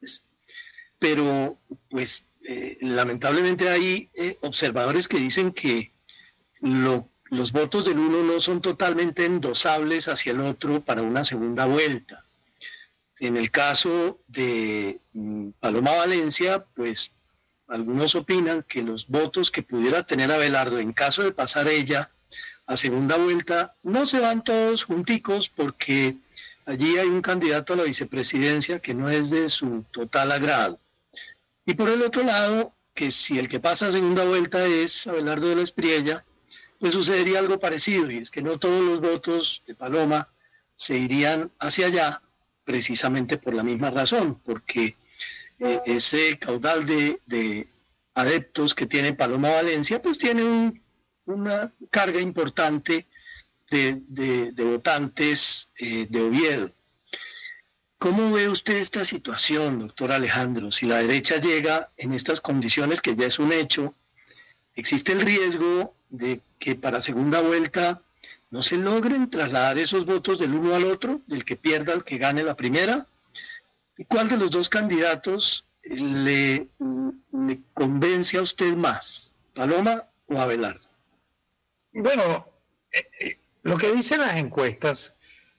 pero pues eh, lamentablemente hay eh, observadores que dicen que lo, los votos del uno no son totalmente endosables hacia el otro para una segunda vuelta. En el caso de mm, Paloma Valencia, pues algunos opinan que los votos que pudiera tener Abelardo en caso de pasar ella a segunda vuelta no se van todos junticos porque allí hay un candidato a la vicepresidencia que no es de su total agrado. Y por el otro lado, que si el que pasa a segunda vuelta es Abelardo de la Espriella, pues sucedería algo parecido, y es que no todos los votos de Paloma se irían hacia allá, precisamente por la misma razón, porque eh, ese caudal de, de adeptos que tiene Paloma Valencia, pues tiene un, una carga importante de, de, de votantes eh, de Oviedo. ¿Cómo ve usted esta situación, doctor Alejandro? Si la derecha llega en estas condiciones, que ya es un hecho, ¿existe el riesgo de que para segunda vuelta no se logren trasladar esos votos del uno al otro, del que pierda al que gane la primera? ¿Y cuál de los dos candidatos le, le convence a usted más, Paloma o Abelardo? Bueno, eh, eh, lo que dicen las encuestas,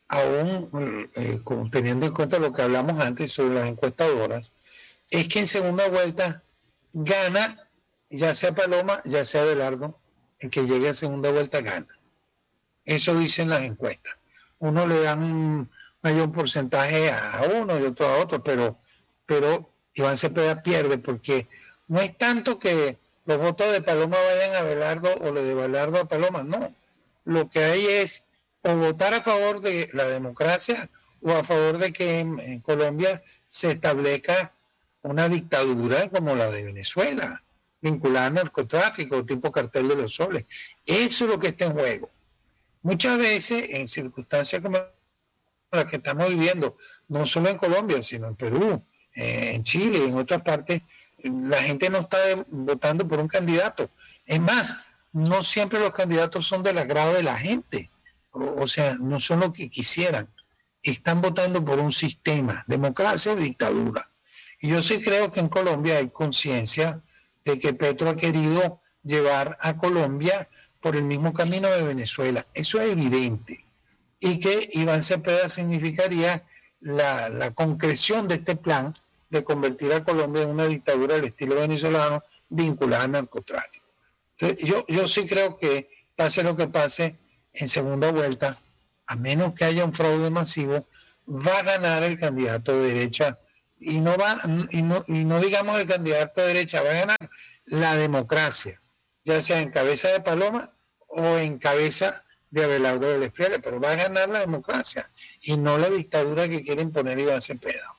aún eh, teniendo en cuenta lo que hablamos antes sobre las encuestadoras, es que en segunda vuelta gana, ya sea Paloma, ya sea Abelardo, el que llegue a segunda vuelta gana. Eso dicen las encuestas. Uno le dan un mayor porcentaje a uno y otro a otro, pero, pero Iván Cepeda pierde porque no es tanto que los votos de Paloma vayan a Abelardo o los de Abelardo a Paloma, no. Lo que hay es o votar a favor de la democracia o a favor de que en, en Colombia se establezca una dictadura como la de Venezuela, vinculada al narcotráfico, tipo cartel de los soles. Eso es lo que está en juego. Muchas veces, en circunstancias como las que estamos viviendo, no solo en Colombia, sino en Perú, eh, en Chile y en otras partes, la gente no está de, votando por un candidato. Es más, no siempre los candidatos son del agrado de la gente, o, o sea, no son lo que quisieran. Están votando por un sistema, democracia o dictadura. Y yo sí creo que en Colombia hay conciencia de que Petro ha querido llevar a Colombia por el mismo camino de Venezuela. Eso es evidente. Y que Iván Cepeda significaría la, la concreción de este plan de convertir a Colombia en una dictadura del estilo venezolano vinculada al narcotráfico. Entonces, yo, yo sí creo que pase lo que pase en segunda vuelta, a menos que haya un fraude masivo, va a ganar el candidato de derecha, y no va y no, y no digamos el candidato de derecha, va a ganar la democracia, ya sea en cabeza de Paloma o en cabeza de Abelardo del Espriella, pero va a ganar la democracia y no la dictadura que quiere imponer Iván Cepeda.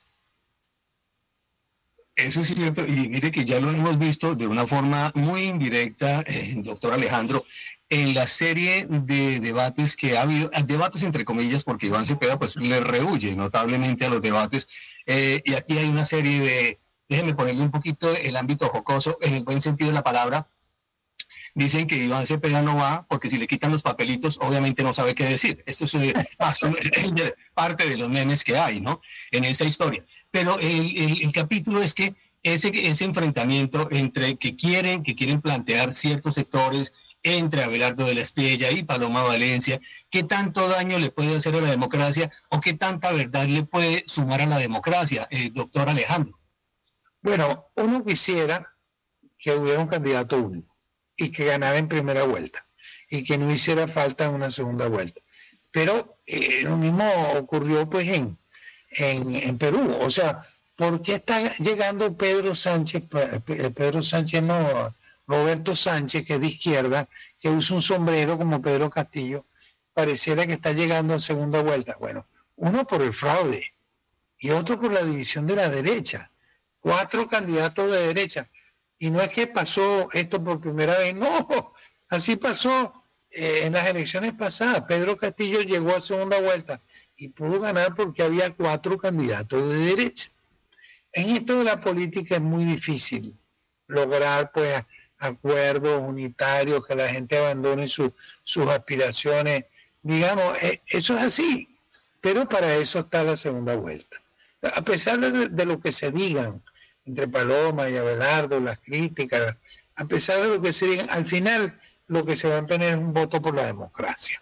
Eso es cierto, y mire que ya lo hemos visto de una forma muy indirecta, eh, doctor Alejandro, en la serie de debates que ha habido, debates entre comillas, porque Iván Cepeda pues le rehuye notablemente a los debates, eh, y aquí hay una serie de, déjenme ponerle un poquito el ámbito jocoso, en el buen sentido de la palabra. Dicen que Iván Cepeda no va porque si le quitan los papelitos, obviamente no sabe qué decir. Esto es eh, parte de los memes que hay, ¿no? En esta historia. Pero el, el, el capítulo es que ese, ese enfrentamiento entre que quieren, que quieren plantear ciertos sectores entre Abelardo de la Espriella y Paloma Valencia, ¿qué tanto daño le puede hacer a la democracia o qué tanta verdad le puede sumar a la democracia, eh, doctor Alejandro? Bueno, uno quisiera que hubiera un candidato único y que ganara en primera vuelta y que no hiciera falta en una segunda vuelta. Pero eh, lo mismo ocurrió pues en, en, en Perú. O sea, ¿por qué está llegando Pedro Sánchez, Pedro Sánchez no, Roberto Sánchez, que es de izquierda, que usa un sombrero como Pedro Castillo, pareciera que está llegando a segunda vuelta? Bueno, uno por el fraude y otro por la división de la derecha. Cuatro candidatos de derecha. Y no es que pasó esto por primera vez, no, así pasó eh, en las elecciones pasadas. Pedro Castillo llegó a segunda vuelta y pudo ganar porque había cuatro candidatos de derecha. En esto de la política es muy difícil lograr pues acuerdos unitarios, que la gente abandone su, sus aspiraciones. Digamos, eh, eso es así, pero para eso está la segunda vuelta. A pesar de, de lo que se digan entre Paloma y Abelardo, las críticas, a pesar de lo que se digan, al final lo que se va a tener es un voto por la democracia.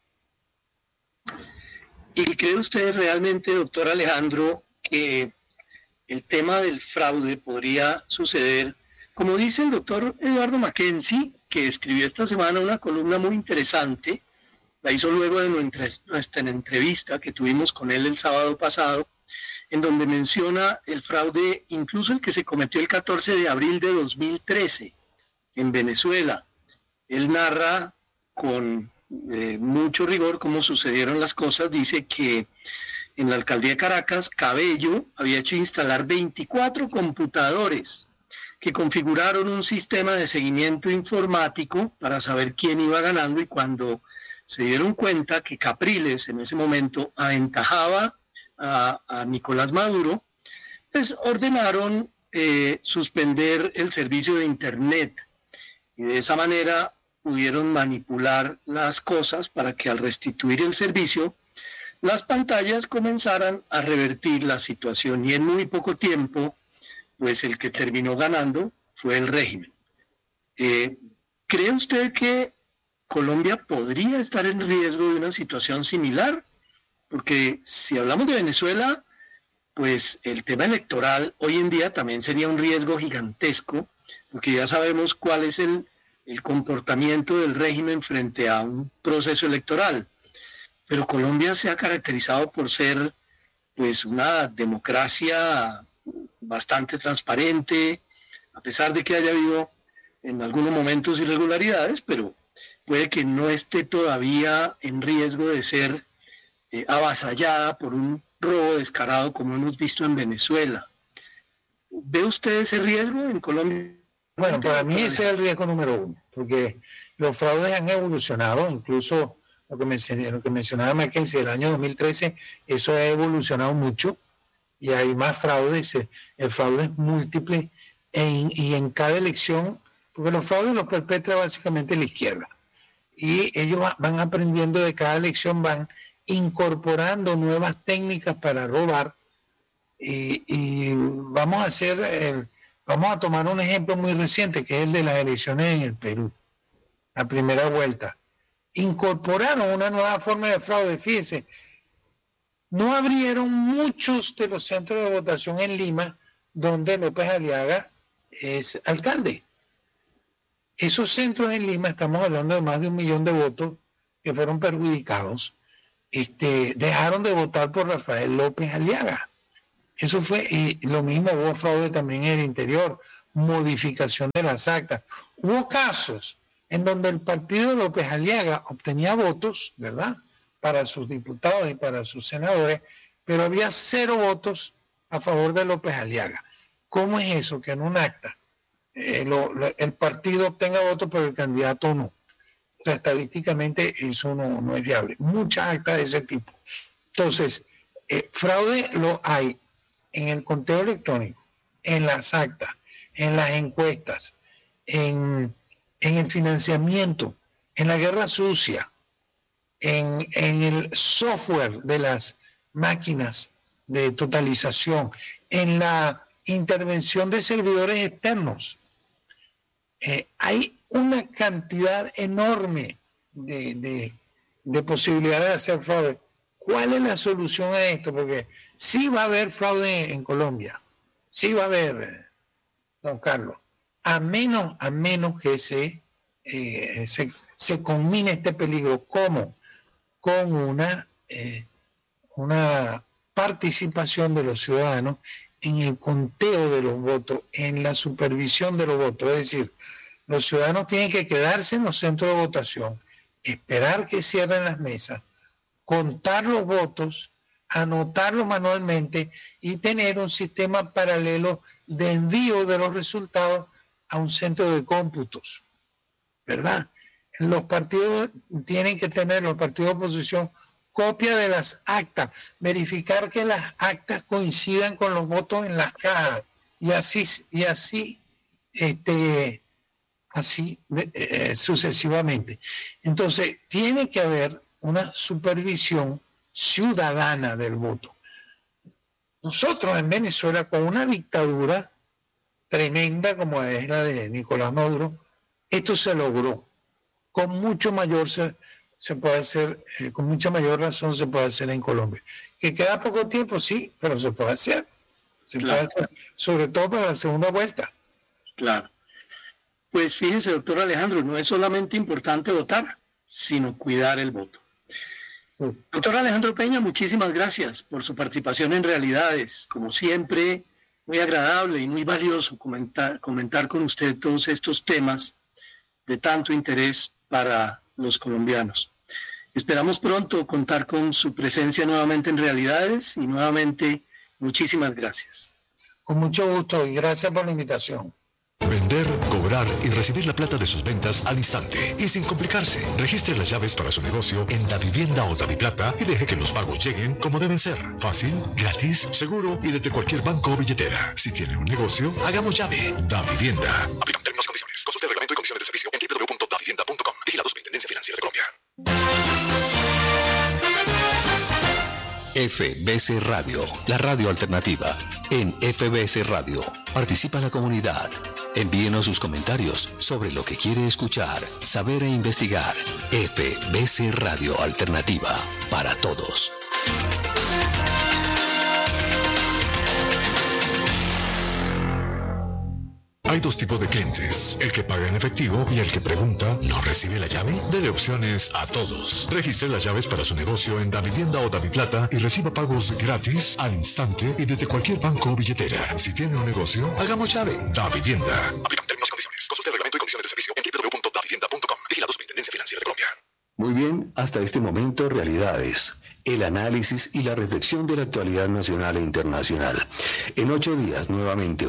¿Y cree usted realmente, doctor Alejandro, que el tema del fraude podría suceder, como dice el doctor Eduardo Mackenzie, que escribió esta semana una columna muy interesante, la hizo luego de nuestra, nuestra entrevista que tuvimos con él el sábado pasado, en donde menciona el fraude, incluso el que se cometió el catorce de abril de dos mil trece en Venezuela. Él narra con eh, mucho rigor cómo sucedieron las cosas. Dice que en la alcaldía de Caracas, Cabello había hecho instalar veinticuatro computadores que configuraron un sistema de seguimiento informático para saber quién iba ganando, y cuando se dieron cuenta que Capriles en ese momento aventajaba A, a Nicolás Maduro, pues ordenaron eh, suspender el servicio de Internet, y de esa manera pudieron manipular las cosas para que al restituir el servicio las pantallas comenzaran a revertir la situación, y en muy poco tiempo pues el que terminó ganando fue el régimen. Eh, ¿cree usted que Colombia podría estar en riesgo de una situación similar? Porque si hablamos de Venezuela, pues el tema electoral hoy en día también sería un riesgo gigantesco, porque ya sabemos cuál es el, el comportamiento del régimen frente a un proceso electoral. Pero Colombia se ha caracterizado por ser pues una democracia bastante transparente, a pesar de que haya habido en algunos momentos irregularidades, pero puede que no esté todavía en riesgo de ser Eh, avasallada por un robo descarado como hemos visto en Venezuela. ¿Ve usted ese riesgo en Colombia? Bueno, para mí ese es el riesgo número uno, porque los fraudes han evolucionado, incluso lo que, mencioné, lo que mencionaba Mackenzie, el año dos mil trece, eso ha evolucionado mucho y hay más fraudes, el fraude es múltiple en, y en cada elección, porque los fraudes los perpetra básicamente la izquierda, y ellos van aprendiendo de cada elección, van incorporando nuevas técnicas para robar, y, y vamos a hacer el, vamos a tomar un ejemplo muy reciente, que es el de las elecciones en el Perú. la primera vuelta, incorporaron una nueva forma de fraude. Fíjense, no abrieron muchos de los centros de votación en Lima donde López Aliaga es alcalde. Esos centros en Lima, estamos hablando de más de un millón de votos que fueron perjudicados, este, dejaron de votar por Rafael López Aliaga. Eso fue, y lo mismo, hubo fraude también en el interior, modificación de las actas. Hubo casos en donde el partido de López Aliaga obtenía votos, ¿verdad?, para sus diputados y para sus senadores, pero había cero votos a favor de López Aliaga. ¿Cómo es eso? Que en un acta eh, lo, lo, el partido obtenga votos, pero el candidato no. O sea, estadísticamente eso no, no es viable. Muchas actas de ese tipo. Entonces, eh, fraude lo hay en el conteo electrónico, en las actas, en las encuestas, en, en el financiamiento, en la guerra sucia, en, en el software de las máquinas de totalización, en la intervención de servidores externos. Eh, hay una cantidad enorme de, de, de posibilidades de hacer fraude. ¿Cuál es la solución a esto? Porque sí va a haber fraude en Colombia, sí va a haber, don Carlos, a menos, a menos que se, eh, se, se combine este peligro. ¿Cómo? Con una, eh, una participación de los ciudadanos en el conteo de los votos, en la supervisión de los votos. Es decir, los ciudadanos tienen que quedarse en los centros de votación, esperar que cierren las mesas, contar los votos, anotarlos manualmente y tener un sistema paralelo de envío de los resultados a un centro de cómputos, ¿verdad? Los partidos tienen que tener, los partidos de oposición, copia de las actas, verificar que las actas coincidan con los votos en las cajas y así, y así, este, así eh, sucesivamente. Entonces, tiene que haber una supervisión ciudadana del voto. Nosotros en Venezuela, con una dictadura tremenda como es la de Nicolás Maduro, esto se logró. Con mucho mayor se, se puede hacer, eh, con mucha mayor razón se puede hacer en Colombia. Que queda poco tiempo, sí, pero se puede hacer. Se claro. puede hacer, sobre todo para la segunda vuelta. Claro. Pues fíjense, doctor Alejandro, no es solamente importante votar, sino cuidar el voto. Doctor Alejandro Peña, muchísimas gracias por su participación en Realidades. Como siempre, muy agradable y muy valioso comentar, comentar con usted todos estos temas de tanto interés para los colombianos. Esperamos pronto contar con su presencia nuevamente en Realidades y nuevamente muchísimas gracias. Con mucho gusto y gracias por la invitación. Vender, cobrar y recibir la plata de sus ventas al instante y sin complicarse. Registre las llaves para su negocio en Davivienda o Daviplata y deje que los pagos lleguen como deben ser. Fácil, gratis, seguro y desde cualquier banco o billetera. Si tiene un negocio, hagamos llave. Davivienda. Aplican términos y condiciones. Consulte el reglamento y condiciones de servicio en doble u doble u doble u punto davivienda punto com. Vigilado Superintendencia Financiera de Colombia. F B C Radio, la radio alternativa. En F B C Radio, participa la comunidad. Envíenos sus comentarios sobre lo que quiere escuchar, saber e investigar. F B C Radio Alternativa, para todos. Hay dos tipos de clientes, el que paga en efectivo y el que pregunta, ¿no recibe la llave? Dele opciones a todos. Registre las llaves para su negocio en Davivienda o Daviplata y reciba pagos gratis, al instante y desde cualquier banco o billetera. Si tiene un negocio, hagamos llave. Davivienda. Aplican términos y condiciones. Consulte el reglamento y condiciones de servicio en doble u doble u doble u punto davivienda punto com. Vigilado Superintendencia Financiera de Colombia. Muy bien, hasta este momento Realidades, el análisis y la reflexión de la actualidad nacional e internacional. En ocho días nuevamente